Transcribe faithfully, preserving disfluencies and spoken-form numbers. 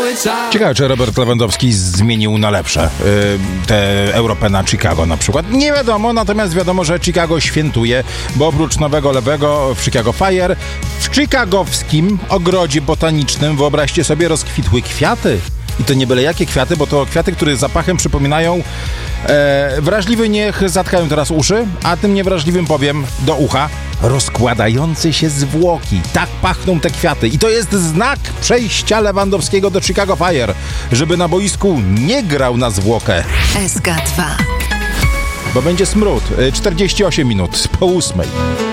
cały czas. Ciekawe, czy Robert Lewandowski zmienił na lepsze yy, te Europę na Chicago na przykład. Nie wiadomo, natomiast wiadomo, że Chicago świętuje, bo oprócz nowego lewego w Chicago Fire, w chicagowskim ogrodzie botanicznym, wyobraźcie sobie, rozkwitły kwiaty. I to nie byle jakie kwiaty, bo to kwiaty, które zapachem przypominają e, wrażliwy niech zatkają teraz uszy, a tym niewrażliwym powiem do ucha rozkładające się zwłoki. Tak pachną te kwiaty. I to jest znak przejścia Lewandowskiego do Chicago Fire, żeby na boisku nie grał na zwłokę. S K dwa. Bo będzie smród. czterdzieści osiem minut po ósmej.